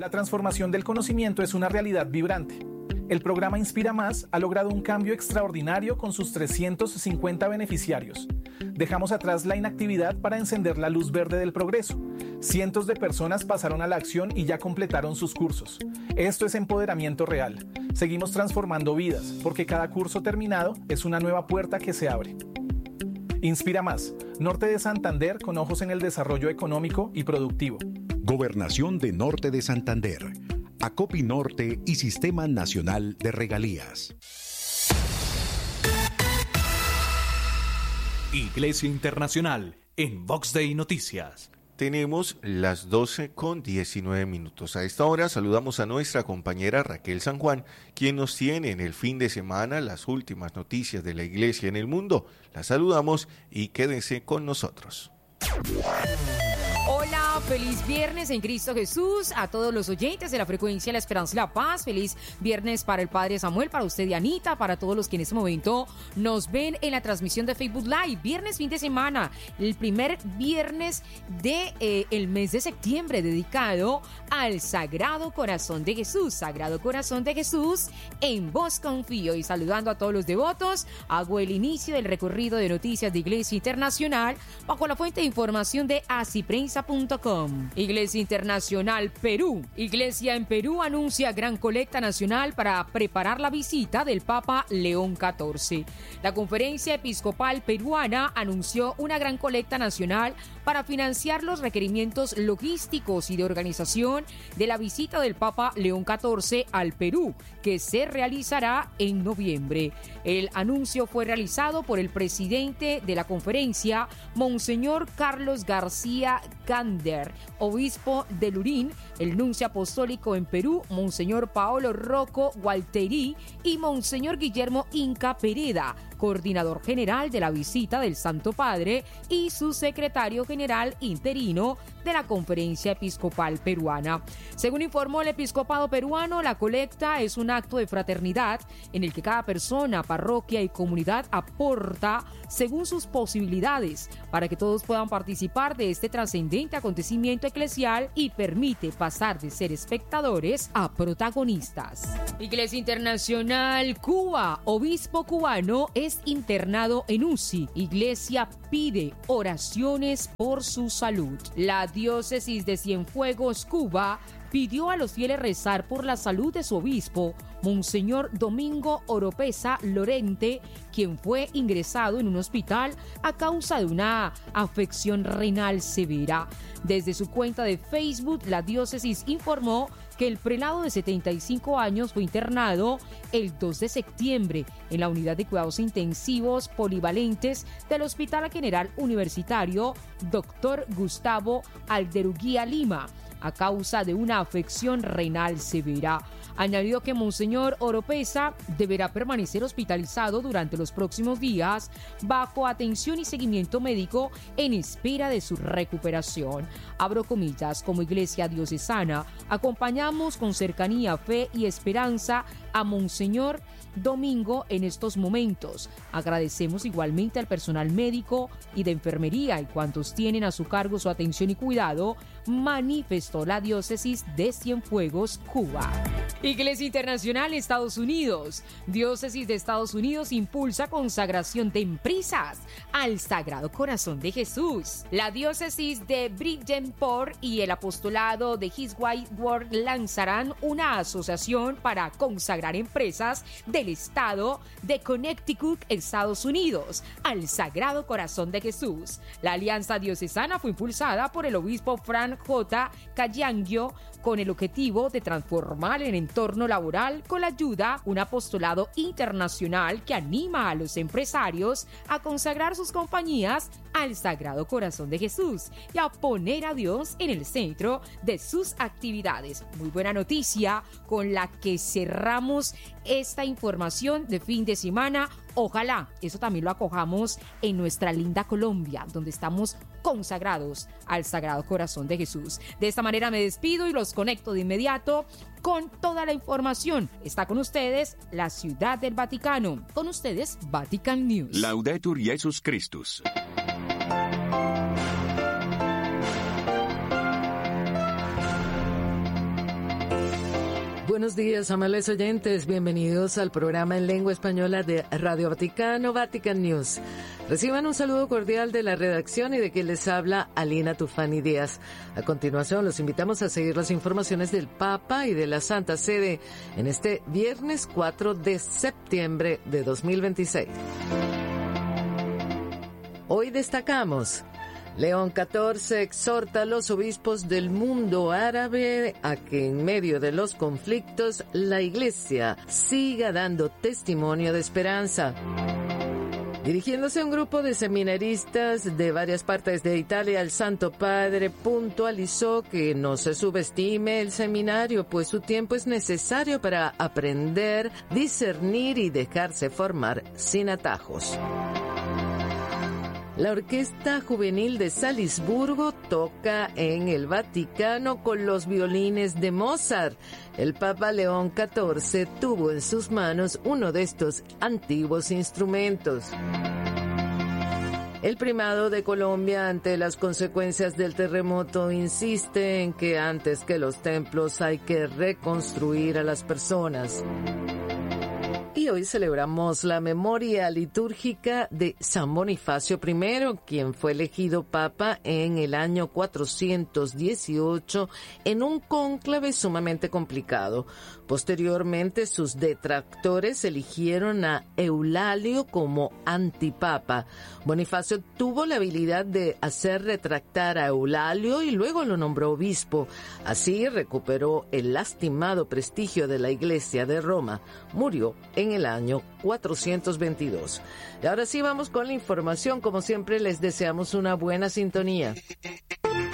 La transformación del conocimiento es una realidad vibrante. El programa Inspira Más ha logrado un cambio extraordinario con sus 350 beneficiarios. Dejamos atrás la inactividad para encender la luz verde del progreso. Cientos de personas pasaron a la acción y ya completaron sus cursos. Esto es empoderamiento real. Seguimos transformando vidas, porque cada curso terminado es una nueva puerta que se abre. Inspira Más, Norte de Santander con ojos en el desarrollo económico y productivo. Gobernación de Norte de Santander, Acopi Norte y Sistema Nacional de Regalías. Iglesia Internacional en Vox Day Noticias. Tenemos las 12:19. A esta hora saludamos a nuestra compañera Raquel San Juan, quien nos tiene en el fin de semana las últimas noticias de la Iglesia en el mundo. La saludamos y quédense con nosotros. Hola, feliz viernes en Cristo Jesús a todos los oyentes de la frecuencia La Esperanza y la Paz. Feliz viernes para el Padre Samuel, para usted y Anita, para todos los que en este momento nos ven en la transmisión de Facebook Live. Viernes, fin de semana, el primer viernes de el mes de septiembre, dedicado al Sagrado Corazón de Jesús. Sagrado Corazón de Jesús, en vos confío. Y saludando a todos los devotos, hago el inicio del recorrido de noticias de Iglesia Internacional bajo la fuente de información de asiprensa.com. Iglesia Internacional Perú. Iglesia en Perú anuncia gran colecta nacional para preparar la visita del Papa León XIV. La Conferencia Episcopal Peruana anunció una gran colecta nacional para financiar los requerimientos logísticos y de organización de la visita del Papa León XIV al Perú, que se realizará en noviembre. El anuncio fue realizado por el presidente de la conferencia, Monseñor Carlos García Gander, obispo de Lurín, el nuncio apostólico en Perú, Monseñor Paolo Rocco Gualterí, y Monseñor Guillermo Inca Pereda, coordinador general de la visita del Santo Padre y su secretario general interino de la Conferencia Episcopal Peruana. Según informó el episcopado peruano, la colecta es un acto de fraternidad en el que cada persona, parroquia y comunidad aporta según sus posibilidades para que todos puedan participar de este trascendente acontecimiento eclesial y permite pasar de ser espectadores a protagonistas. Iglesia Internacional Cuba. Obispo cubano es internado en UCI. Iglesia pide oraciones por su salud. La diócesis de Cienfuegos, Cuba, pidió a los fieles rezar por la salud de su obispo, Monseñor Domingo Oropesa Lorente, quien fue ingresado en un hospital a causa de una afección renal severa. Desde su cuenta de Facebook, la diócesis informó que el prelado de 75 años fue internado el 2 de septiembre en la unidad de cuidados intensivos polivalentes del Hospital General Universitario Dr. Gustavo Alderuguía Lima, a causa de una afección renal severa. Añadió que Monseñor Oropesa deberá permanecer hospitalizado durante los próximos días bajo atención y seguimiento médico en espera de su recuperación. Abro comillas, como Iglesia Diocesana, acompañamos con cercanía, fe y esperanza a Monseñor Domingo en estos momentos. Agradecemos igualmente al personal médico y de enfermería y cuantos tienen a su cargo su atención y cuidado, manifestó la diócesis de Cienfuegos, Cuba. Iglesia Internacional Estados Unidos. Diócesis de Estados Unidos impulsa consagración de empresas al Sagrado Corazón de Jesús. La diócesis de Bridgeport y el apostolado de His White Word lanzarán una asociación para consagrar empresas del estado de Connecticut, Estados Unidos, al Sagrado Corazón de Jesús. La alianza diocesana fue impulsada por el obispo Frank J. Cayangio con el objetivo de transformar el entorno laboral con la ayuda de un apostolado internacional que anima a los empresarios a consagrar sus compañías al Sagrado Corazón de Jesús y a poner a Dios en el centro de sus actividades. Muy buena noticia con la que cerramos esta información de fin de semana. Ojalá eso también lo acojamos en nuestra linda Colombia, donde estamos consagrados al Sagrado Corazón de Jesús. De esta manera me despido y los conecto de inmediato con toda la información. Está con ustedes la Ciudad del Vaticano. Con ustedes, Vatican News. Laudetur Jesus Christus. buenos días, amables oyentes. Bienvenidos al programa en lengua española de Radio Vaticano, Vatican News. Reciban un saludo cordial de la redacción y de quien les habla, Alina Tufani Díaz. A continuación, los invitamos a seguir las informaciones del Papa y de la Santa Sede en este viernes 4 de septiembre de 2026. Hoy destacamos: León XIV exhorta a los obispos del mundo árabe a que en medio de los conflictos la Iglesia siga dando testimonio de esperanza. Dirigiéndose a un grupo de seminaristas de varias partes de Italia, el Santo Padre puntualizó que no se subestime el seminario, pues su tiempo es necesario para aprender, discernir y dejarse formar sin atajos. La Orquesta Juvenil de Salisburgo toca en el Vaticano con los violines de Mozart. El Papa León XIV tuvo en sus manos uno de estos antiguos instrumentos. El primado de Colombia ante las consecuencias del terremoto insiste en que antes que los templos hay que reconstruir a las personas. Y hoy celebramos la memoria litúrgica de San Bonifacio I, quien fue elegido papa en el año 418 en un cónclave sumamente complicado. Posteriormente, sus detractores eligieron a Eulalio como antipapa. Bonifacio tuvo la habilidad de hacer retractar a Eulalio y luego lo nombró obispo. Así recuperó el lastimado prestigio de la Iglesia de Roma. Murió en el año 422. Y ahora sí vamos con la información. Como siempre, les deseamos una buena sintonía.